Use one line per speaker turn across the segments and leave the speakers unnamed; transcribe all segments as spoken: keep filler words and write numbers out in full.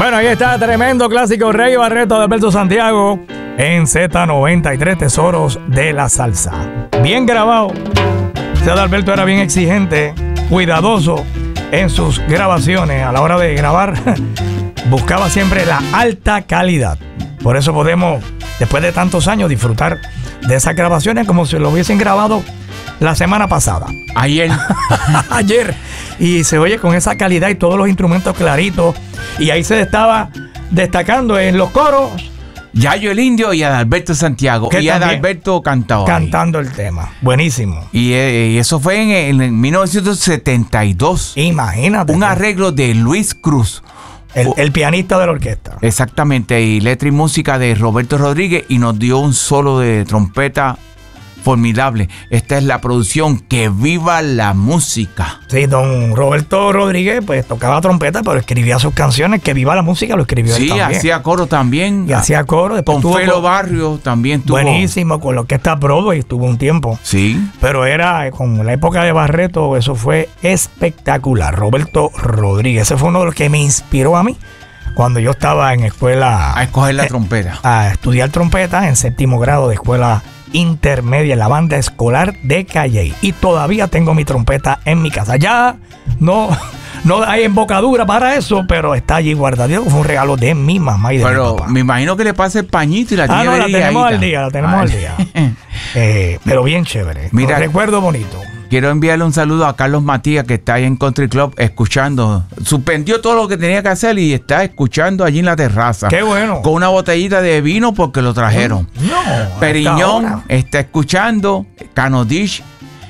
Bueno, ahí está, tremendo clásico, Rey Barreto de Alberto Santiago en Z noventa y tres, Tesoros de la Salsa. Bien grabado. Ese de Alberto era bien exigente, cuidadoso en sus grabaciones. A la hora de grabar, buscaba siempre la alta calidad. Por eso podemos, después de tantos años, disfrutar de esas grabaciones como si lo hubiesen grabado la semana pasada.
Ayer.
Ayer. Y se oye con esa calidad y todos los instrumentos claritos. Y ahí se estaba destacando en los coros
Yayo el Indio y Adalberto Santiago. Y Adalberto cantaba
cantando ahí el tema. Buenísimo.
Y, eh, y eso fue en, en mil novecientos setenta y dos.
Imagínate.
Un arreglo de Luis Cruz.
El, el pianista de la orquesta.
Exactamente. Y letra y música de Roberto Rodríguez. Y nos dio un solo de trompeta formidable. Esta es la producción Que Viva la Música.
Sí, don Roberto Rodríguez pues tocaba trompeta, pero escribía sus canciones. Que Viva la Música lo escribió
sí,
él también.
Sí, hacía coro también.
Y hacía coro.
Con Felo Barrio también tuvo.
Buenísimo, con lo que está Broadway estuvo un tiempo.
Sí.
Pero era, con la época de Barreto, eso fue espectacular. Roberto Rodríguez, ese fue uno de los que me inspiró a mí cuando yo estaba en escuela.
A escoger la
eh,
trompeta.
A estudiar trompeta en séptimo grado de escuela intermedia en la banda escolar de Calley. Y todavía tengo mi trompeta en mi casa. Ya no, no hay embocadura para eso, pero está allí guardadito. Fue un regalo de mi mamá y de
pero
mi papá.
Me imagino que le pase el pañito y la tiene.
Ah, no, la tenemos
ahí
al día, la tenemos al día. Eh, pero bien chévere.
Mira,
un recuerdo bonito.
Quiero enviarle un saludo a Carlos Matías, que está ahí en Country Club escuchando. Suspendió todo lo que tenía que hacer y está escuchando allí en la terraza.
¡Qué bueno!
Con una botellita de vino porque lo trajeron.
No.
Periñón está escuchando. Canodish,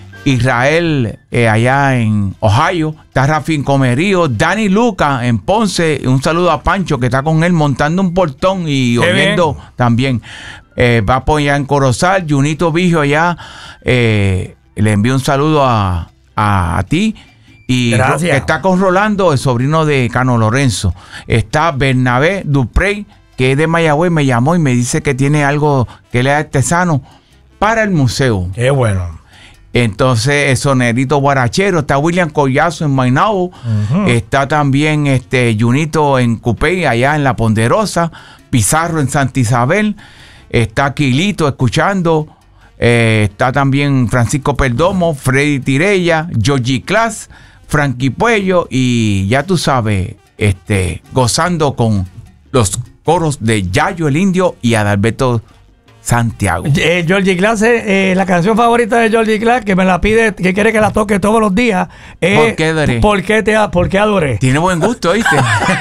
Israel eh, allá en Ohio. Está Rafín Comerío. Dani Luca en Ponce. Un saludo a Pancho, que está con él montando un portón y
¡Qué
oyendo
bien!
También. Eh, va por allá en Corozal. Junito Vigio allá. Eh, Le envío un saludo a, a, a ti. Y
gracias.
Está con Rolando, el sobrino de Cano Lorenzo. Está Bernabé Duprey, que es de Mayagüez, me llamó y me dice que tiene algo que le es artesano para el museo.
Qué bueno.
Entonces, el sonerito guarachero. Está William Collazo en Maynabo. Uh-huh. Está también este Junito en Cupey, allá en La Ponderosa. Pizarro en Santa Isabel. Está Quilito escuchando. Eh, está también Francisco Perdomo, Freddy Tirella, Georgie Class, Frankie Puello y ya tú sabes, este, gozando con los coros de Yayo el Indio y Adalberto Santiago.
Eh, Georgie Class, eh, la canción favorita de Georgie Class, que me la pide, que quiere que la toque todos los días. Eh,
¿Por qué adoré?
¿Por qué, te, por qué adoré?
Tiene buen gusto, ¿viste?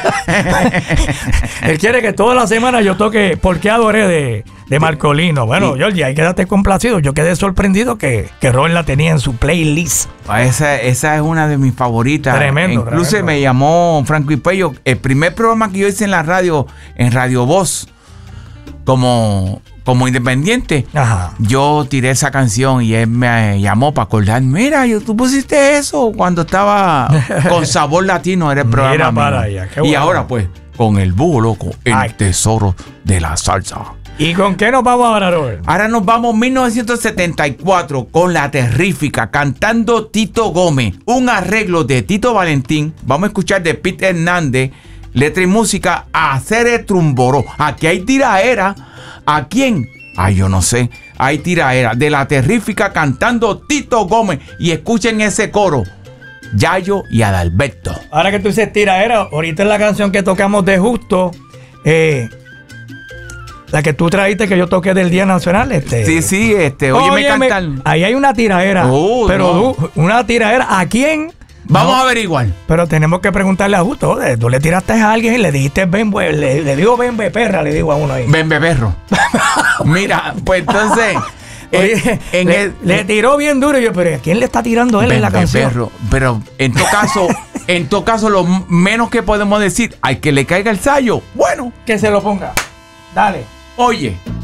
Él quiere que toda la semana yo toque ¿Por qué adoré? de, de Marcolino. Bueno, sí. Georgie, ahí quédate complacido. Yo quedé sorprendido que, que Ron la tenía en su playlist.
Esa, esa es una de mis favoritas.
Tremendo.
Incluso
tremendo.
Me llamó Franco y Pello. El primer programa que yo hice en la radio, en Radio Voz, como... como independiente,
ajá,
yo tiré esa canción y él me llamó para acordar. Mira, yo, tú pusiste eso cuando estaba con Sabor Latino, era el programa.
Mira para allá, qué bueno.
Y ahora pues, con el Búho Loco, el Ay. Tesoro de la Salsa.
¿Y con qué nos vamos ahora, Robert?
Ahora nos vamos mil novecientos setenta y cuatro con La Terrífica, cantando Tito Gómez. Un arreglo de Tito Valentín. Vamos a escuchar de Pete Hernández, letra y música, a Hacer el Trumboró. Aquí hay tiraera. ¿A quién? Ay, yo no sé. Hay tiraera de La Terrífica cantando Tito Gómez. Y escuchen ese coro. Yayo y Adalberto.
Ahora que tú dices tiraera, ahorita es la canción que tocamos de Justo. Eh, la que tú trajiste que yo toqué del Día Nacional. Este.
Sí, sí, este. Óyeme cantar.
Ahí hay una tiraera.
Oh,
pero
no.
tú, una tiraera. ¿A quién?
Vamos
no,
a averiguar.
Pero tenemos que preguntarle a Justo. Tú le tiraste a alguien y le dijiste bembe, le, le digo bembe perra, le digo a uno ahí.
Bembe perro. Mira, pues entonces.
Oye, en le, el, le tiró bien duro. Y yo, pero ¿a quién le está tirando él en la canción?
Perro. Pero en todo caso, en todo caso, lo menos que podemos decir, al que le caiga el sayo, bueno,
que se lo ponga. Dale.
Oye.